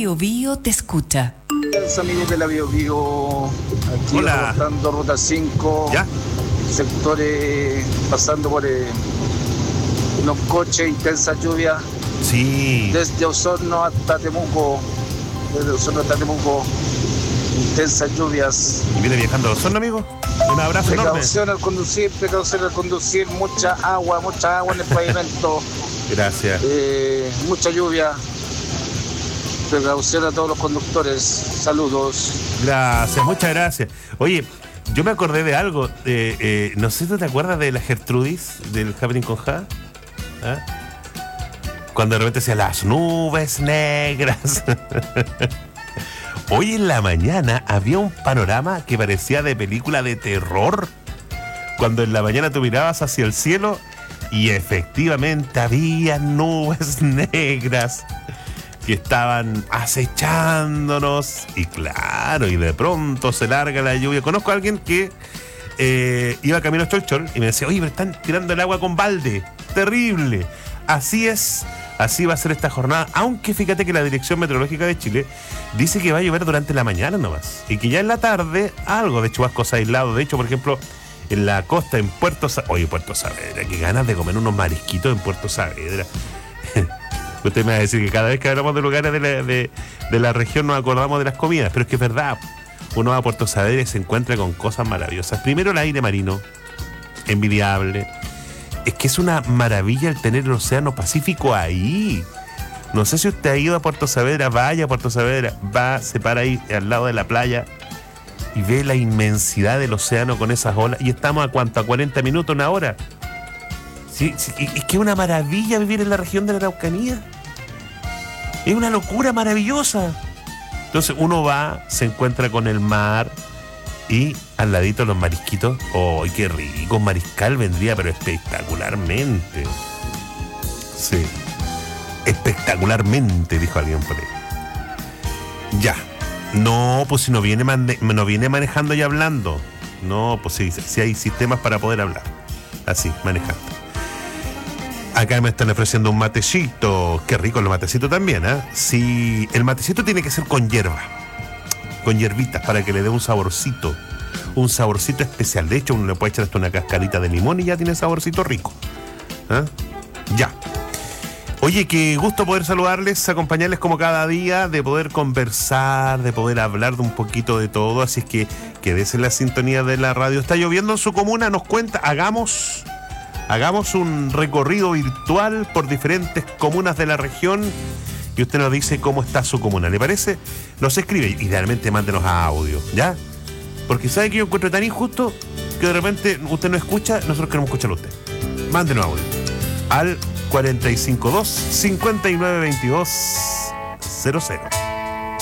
Bio Bio te escucha. Los amigos de la Bio Bio, aquí reportando Ruta 5, ¿ya? Sectores pasando por unos coches, intensas lluvias. Sí. Desde Osorno hasta Temuco, intensas lluvias. ¿Y viene viajando a Osorno, amigo? Un abrazo enorme. Precaución al conducir, mucha agua en el pavimento. Gracias. Mucha lluvia. Precaución a todos los conductores. Saludos. Gracias, muchas gracias. Oye, yo me acordé de algo. No sé si tú te acuerdas de la Gertrudis, del Happening con Ja. ¿Ah? Cuando de repente decía las nubes negras. Hoy en la mañana había un panorama que parecía de película de terror. Cuando en la mañana tú mirabas hacia el cielo y efectivamente había nubes negras que estaban acechándonos. Y claro, y de pronto se larga la lluvia. Conozco a alguien que iba camino a Cholchol y me decía, oye, pero están tirando el agua con balde. Terrible. Así es. Así va a ser esta jornada, aunque fíjate que la Dirección Meteorológica de Chile dice que va a llover durante la mañana nomás y que ya en la tarde algo de chubascos aislados. De hecho, por ejemplo, en la costa, en Puerto Saavedra, qué ganas de comer unos marisquitos en Puerto Saavedra. Usted me va a decir que cada vez que hablamos de lugares de la región nos acordamos de las comidas, pero es que es verdad, uno va a Puerto Saavedra y se encuentra con cosas maravillosas. Primero, el aire marino, envidiable. Es que es una maravilla el tener el océano Pacífico ahí. No sé si usted ha ido a Puerto Saavedra, vaya a Puerto Saavedra, se para ahí al lado de la playa y ve la inmensidad del océano con esas olas. Y estamos a cuánto, a 40 minutos, una hora. Sí, es que es una maravilla vivir en la región de la Araucanía. Es una locura maravillosa. Entonces uno va, se encuentra con el mar y al ladito los marisquitos. ¡Oh, qué rico! Un mariscal vendría, pero espectacularmente. Sí. Espectacularmente, dijo alguien por ahí. Ya. No, pues si no viene manejando y hablando. No, pues sí hay sistemas para poder hablar. Así, manejando. Acá me están ofreciendo un matecito. Qué rico el matecito también, ¿eh? Sí, el matecito tiene que ser con hierba. Con hierbitas para que le dé un saborcito especial. De hecho, uno le puede echar hasta una cascarita de limón y ya tiene saborcito rico. ¿Ah? Ya. Oye, qué gusto poder saludarles, acompañarles como cada día, de poder conversar, de poder hablar de un poquito de todo. Así es que quédese en la sintonía de la radio. ¿Está lloviendo en su comuna? Nos cuenta, hagamos un recorrido virtual por diferentes comunas de la región y usted nos dice cómo está su comuna. ¿Le parece? Nos escribe, idealmente mándenos a audio, ¿ya? Porque sabe que yo encuentro tan injusto que de repente usted no escucha, nosotros queremos escucharlo a usted. Mándenos audio al 452-5922-00.